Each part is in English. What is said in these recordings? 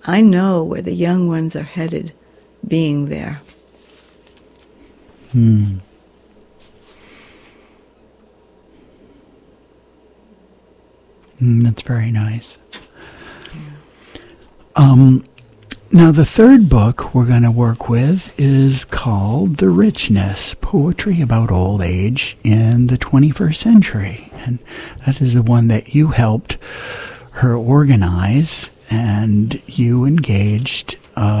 I know where the young ones are headed being there. That's very nice. Now, the third book we're going to work with is called The Richness, Poetry About Old Age in the 21st Century. And that is the one that you helped her organize, and you engaged...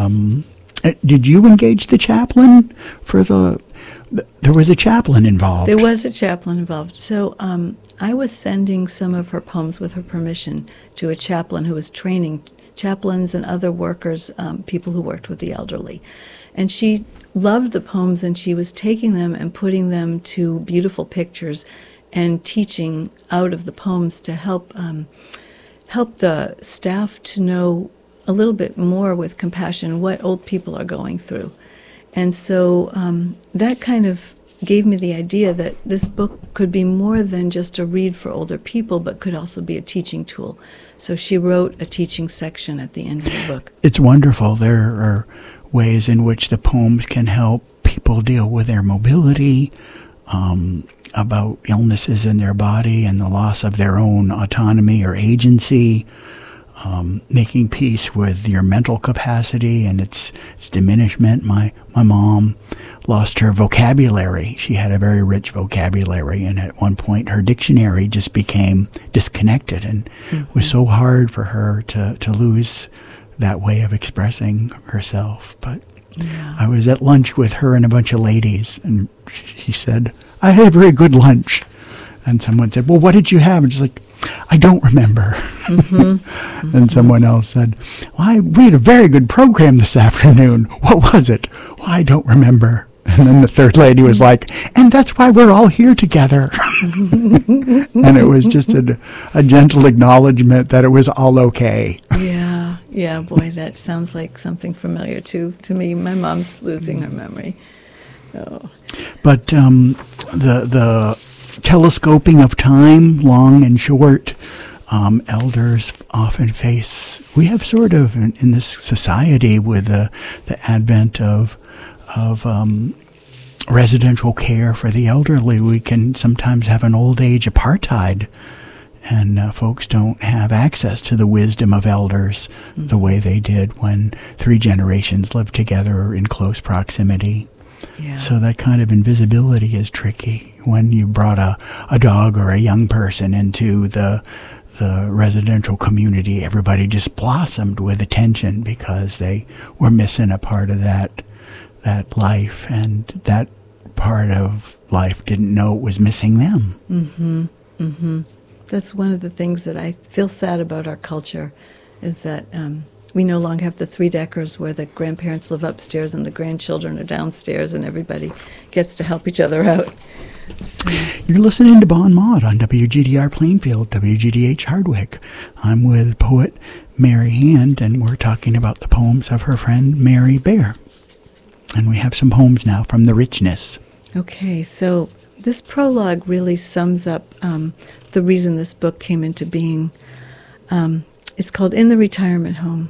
did you engage the chaplain for the... There was a chaplain involved. There was a chaplain involved. So I was sending some of her poems with her permission to a chaplain who was training chaplains and other workers, people who worked with the elderly. And she loved the poems, and she was taking them and putting them to beautiful pictures and teaching out of the poems to help the staff to know a little bit more with compassion what old people are going through. And so that kind of gave me the idea that this book could be more than just a read for older people, but could also be a teaching tool. So she wrote a teaching section at the end of the book. It's wonderful. There are ways in which the poems can help people deal with their mobility, about illnesses in their body and the loss of their own autonomy or agency, making peace with your mental capacity and its diminishment. My mom lost her vocabulary. She had a very rich vocabulary, and at one point her dictionary just became disconnected, and it was so hard for her to lose that way of expressing herself. But I was at lunch with her and a bunch of ladies, and she said, "I had a very good lunch." And someone said, "Well, what did you have?" And she's like, "I don't remember." And someone else said, "Well, we had a very good program this afternoon. What was it?" "Well, I don't remember." And then the third lady was like, "And that's why we're all here together." And it was just a gentle acknowledgement that it was all okay. Yeah, boy, that sounds like something familiar to me. My mom's losing her memory. Oh. But the telescoping of time, long and short, elders often face. We have sort of in this society with the advent of residential care for the elderly, we can sometimes have an old age apartheid, and folks don't have access to the wisdom of elders the way they did when 3 generations lived together in close proximity. Yeah. So that kind of invisibility is tricky. When you brought a dog or a young person into the residential community, everybody just blossomed with attention because they were missing a part of that life, and that part of life didn't know it was missing them. That's one of the things that I feel sad about our culture, is that we no longer have the 3-deckers where the grandparents live upstairs and the grandchildren are downstairs and everybody gets to help each other out. So. You're listening to Bon Mot on WGDR Plainfield, WGDH Hardwick. I'm with poet Mary Hand, and we're talking about the poems of her friend Mary Bear. And we have some poems now from The Richness. Okay, so this prologue really sums up the reason this book came into being. It's called In the Retirement Home.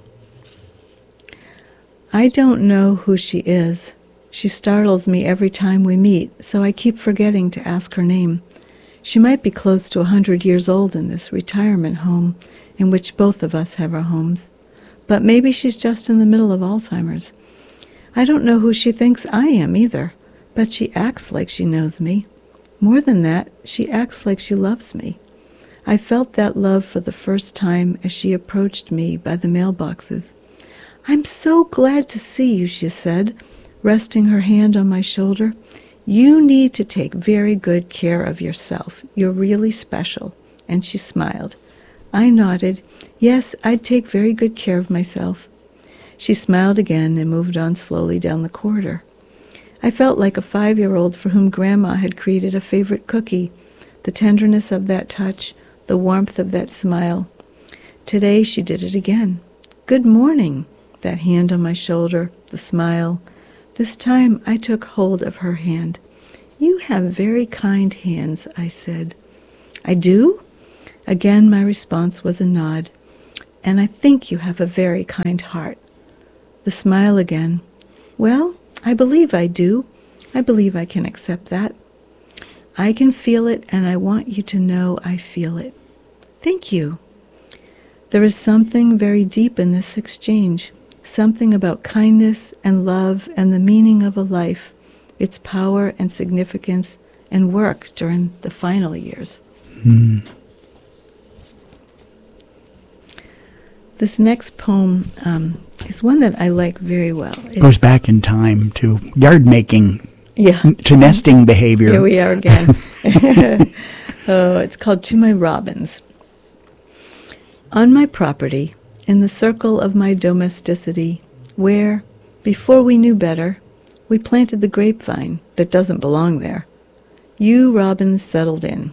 I don't know who she is. She startles me every time we meet, so I keep forgetting to ask her name. She might be close to 100 years old in this retirement home, in which both of us have our homes. But maybe she's just in the middle of Alzheimer's. I don't know who she thinks I am either, but she acts like she knows me. More than that, she acts like she loves me. I felt that love for the first time as she approached me by the mailboxes. "I'm so glad to see you," she said, resting her hand on my shoulder. "You need to take very good care of yourself. You're really special." And she smiled. I nodded. Yes, I'd take very good care of myself. She smiled again and moved on slowly down the corridor. I felt like a 5-year-old for whom Grandma had created a favorite cookie, the tenderness of that touch, the warmth of that smile. Today she did it again. "Good morning," that hand on my shoulder, the smile. This time I took hold of her hand. "You have very kind hands," I said. "I do?" Again my response was a nod. and I think you have a very kind heart. The smile again. Well, I believe I do. I believe I can accept that. I can feel it, and I want you to know I feel it. Thank you. There is something very deep in this exchange, something about kindness and love and the meaning of a life, its power and significance and work during the final years. This next poem is one that I like very well. It goes back in time to yard making, to nesting behavior. Here we are again. Oh, it's called To My Robins. On my property, in the circle of my domesticity, where, before we knew better, we planted the grapevine that doesn't belong there, you robins settled in.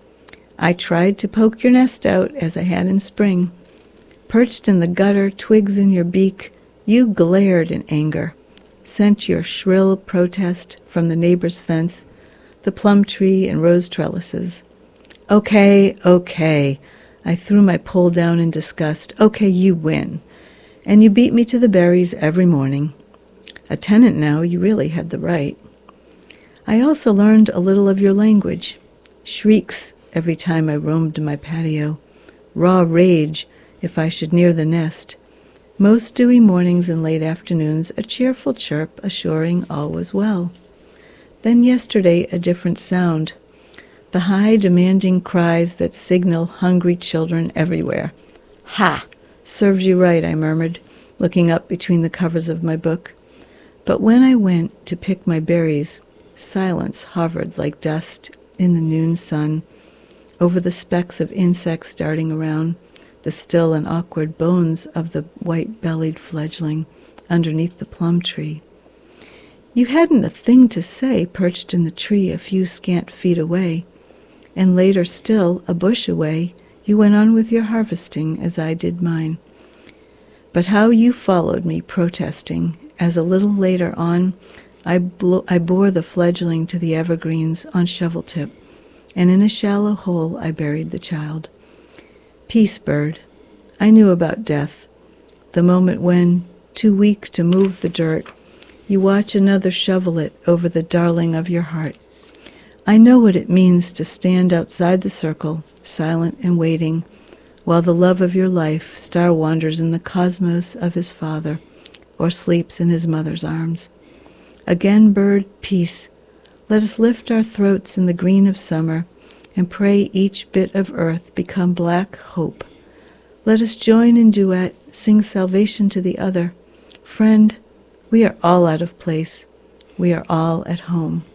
I tried to poke your nest out as I had in spring. Perched in the gutter, twigs in your beak, you glared in anger, sent your shrill protest from the neighbor's fence, the plum tree and rose trellises. Okay, okay. I threw my pole down in disgust. Okay, you win. And you beat me to the berries every morning. A tenant now, you really had the right. I also learned a little of your language. Shrieks every time I roamed my patio. Raw rage if I should near the nest. Most dewy mornings and late afternoons, a cheerful chirp assuring all was well. Then yesterday, a different sound. The high, demanding cries that signal hungry children everywhere. Ha! Serves you right, I murmured, looking up between the covers of my book. But when I went to pick my berries, silence hovered like dust in the noon sun, over the specks of insects darting around, the still and awkward bones of the white-bellied fledgling underneath the plum tree. You hadn't a thing to say perched in the tree a few scant feet away, and later still, a bush away, you went on with your harvesting as I did mine. But how you followed me protesting, as a little later on, I bore the fledgling to the evergreens on shovel tip, and in a shallow hole I buried the child. Peace, bird. I knew about death, the moment when, too weak to move the dirt, you watch another shovel it over the darling of your heart. I know what it means to stand outside the circle, silent and waiting, while the love of your life star wanders in the cosmos of his father, or sleeps in his mother's arms. Again, bird, peace. Let us lift our throats in the green of summer, and pray each bit of earth become black hope. Let us join in duet, sing salvation to the other. Friend, we are all out of place. We are all at home.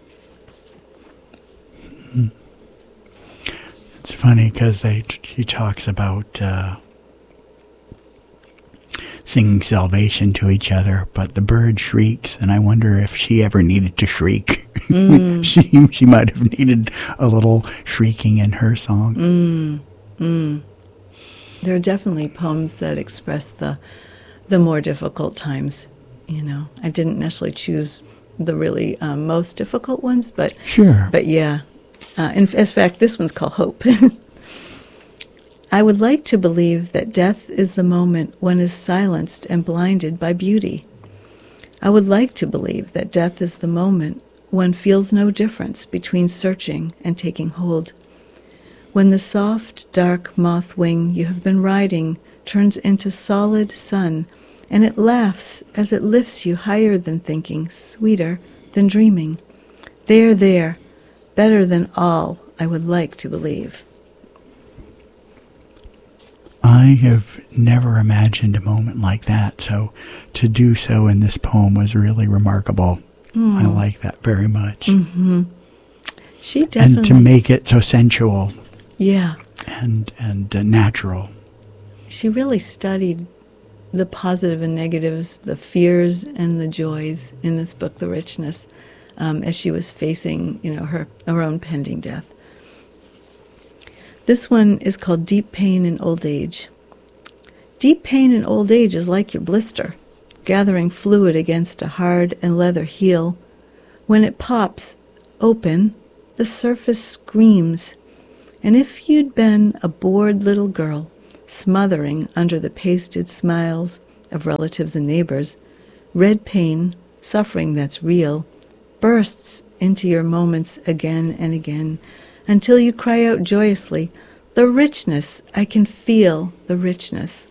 It's funny because he talks about singing salvation to each other, but the bird shrieks, and I wonder if she ever needed to shriek. She might have needed a little shrieking in her song. There are definitely poems that express the more difficult times. You know, I didn't necessarily choose the really most difficult ones, but sure. But yeah. In fact, this one's called Hope. I would like to believe that death is the moment one is silenced and blinded by beauty. I would like to believe that death is the moment one feels no difference between searching and taking hold. When the soft, dark moth wing you have been riding turns into solid sun, and it laughs as it lifts you higher than thinking, sweeter than dreaming. There, better than all I would like to believe. I have never imagined a moment like that, so to do so in this poem was really remarkable. I like that very much. Mm-hmm. She definitely... And to make it so sensual. Yeah. And natural. She really studied the positive and negatives, the fears and the joys in this book, The Richness, as she was facing, her own pending death. This one is called Deep Pain in Old Age. Deep pain in old age is like your blister, gathering fluid against a hard and leather heel. When it pops open, the surface screams. And if you'd been a bored little girl, smothering under the pasted smiles of relatives and neighbors. Red pain, suffering that's real, bursts into your moments again and again until you cry out joyously, "The richness! I can feel the richness."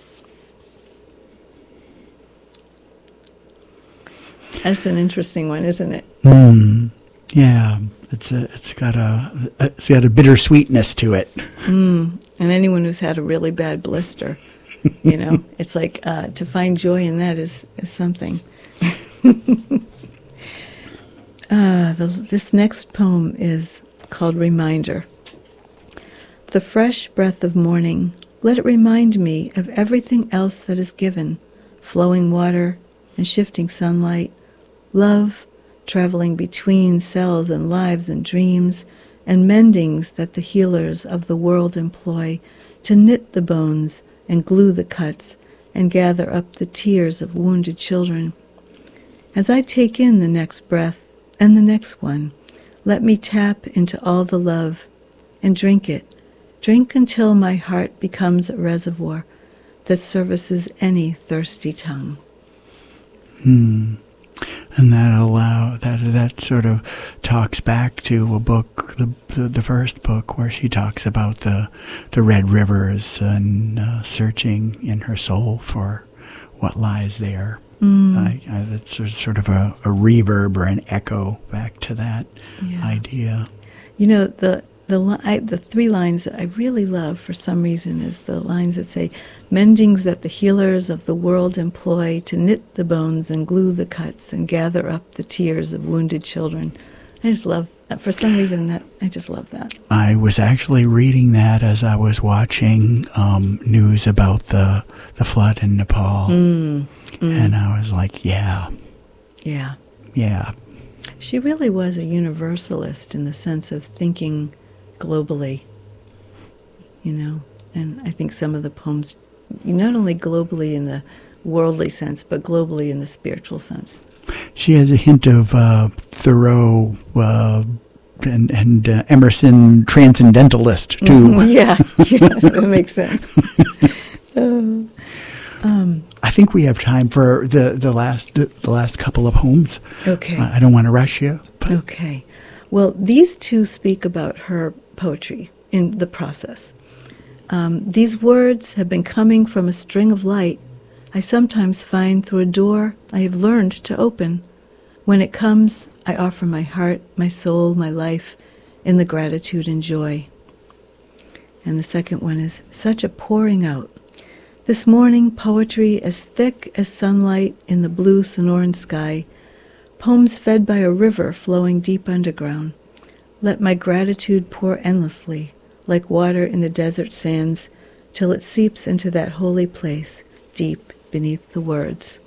That's an interesting one, isn't it? Yeah, it's got a bittersweetness to it. And anyone who's had a really bad blister, it's like to find joy in that is something. This next poem is called Reminder. The fresh breath of morning, let it remind me of everything else that is given, flowing water and shifting sunlight, love traveling between cells and lives and dreams, and mendings that the healers of the world employ to knit the bones and glue the cuts and gather up the tears of wounded children. As I take in the next breath and the next one, let me tap into all the love and drink it. Drink until my heart becomes a reservoir that services any thirsty tongue. And that sort of talks back to a book, the first book, where she talks about the red rivers and searching in her soul for what lies there. That's sort of a reverb or an echo back to that idea. The three lines that I really love for some reason is the lines that say, "Mendings that the healers of the world employ to knit the bones and glue the cuts and gather up the tears of wounded children." I just love that. For some reason, I just love that. I was actually reading that as I was watching news about the flood in Nepal. And I was like, yeah. She really was a universalist in the sense of thinking globally, and I think some of the poems, not only globally in the worldly sense, but globally in the spiritual sense. She has a hint of Thoreau and Emerson transcendentalist too. Yeah, that makes sense. I think we have time for the last couple of poems. Okay. I don't want to rush you. But. Okay. Well, these two speak about her poetry in the process. These words have been coming from a string of light I sometimes find through a door I have learned to open. When it comes, I offer my heart, my soul, my life in the gratitude and joy. And the second one is such a pouring out. This morning, poetry as thick as sunlight in the blue Sonoran sky, poems fed by a river flowing deep underground. Let my gratitude pour endlessly, like water in the desert sands, till it seeps into that holy place, deep beneath the words.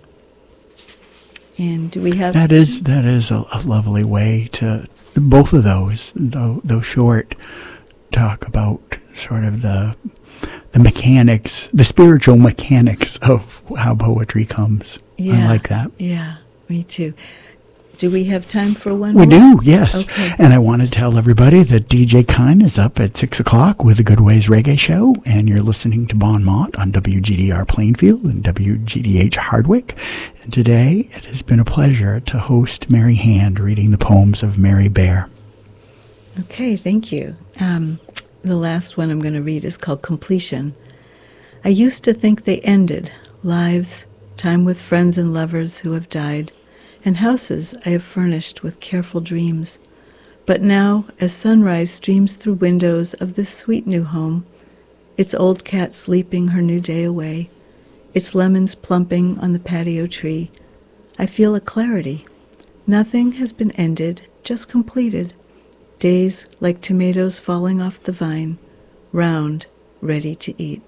And do we have... That is a lovely way to... Both of those, though short, talk about sort of the mechanics, the spiritual mechanics of how poetry comes. Yeah, I like that. Yeah, me too. Do we have time for one more? We do, yes. Okay. And I want to tell everybody that DJ Kine is up at 6 o'clock with the Good Ways Reggae Show, and you're listening to Bon Mott on WGDR Plainfield and WGDH Hardwick. And today, it has been a pleasure to host Mary Hand reading the poems of Mary Bear. Okay, thank you. The last one I'm going to read is called Completion. I used to think they ended, lives, time with friends and lovers who have died, and houses I have furnished with careful dreams. But now, as sunrise streams through windows of this sweet new home, its old cat sleeping her new day away, its lemons plumping on the patio tree, I feel a clarity. Nothing has been ended, just completed. Days like tomatoes falling off the vine, round, ready to eat.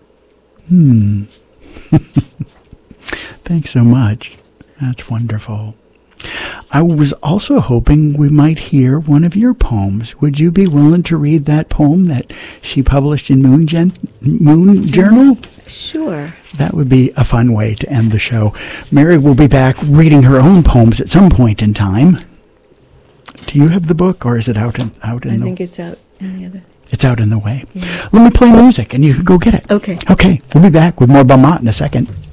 Thanks so much. That's wonderful. I was also hoping we might hear one of your poems. Would you be willing to read that poem that she published in Moon Journal? Sure. That would be a fun way to end the show. Mary will be back reading her own poems at some point in time. Do you have the book, or is it out in I think it's out in the other. It's out in the way. Yeah. Let me play music, and you can go get it. Okay. Okay, we'll be back with more Balmat in a second.